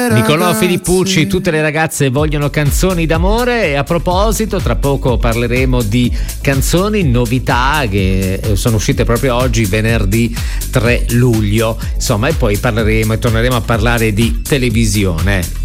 Nicolò Filippucci, tutte le ragazze vogliono canzoni d'amore. E a proposito, tra poco parleremo di canzoni, novità che sono uscite proprio oggi, venerdì 3 luglio. Insomma, e poi parleremo e torneremo a parlare di televisione.